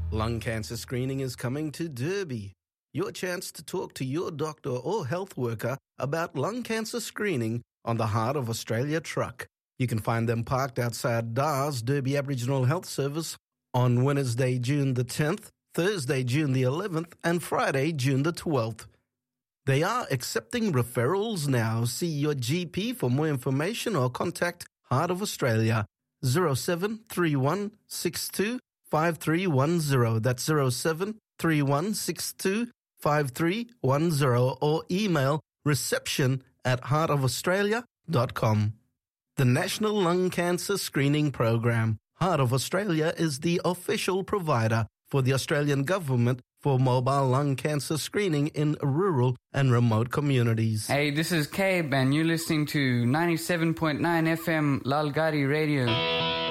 Lung cancer screening is coming to Derby. Your chance to talk to your doctor or health worker about lung cancer screening on the Heart of Australia truck. You can find them parked outside DARS, Derby Aboriginal Health Service, on Wednesday, June the 10th, Thursday, June the 11th, and Friday, June the 12th. They are accepting referrals now. See your GP for more information or contact Heart of Australia 0731 62 5310. That's 0731 62 5310 or email reception@heartofaustralia.com. The National Lung Cancer Screening Program. Heart of Australia is the official provider for the Australian Government for mobile lung cancer screening in rural and remote communities. Hey, this is Cabe and you're listening to 97.9 FM Lalgari Radio.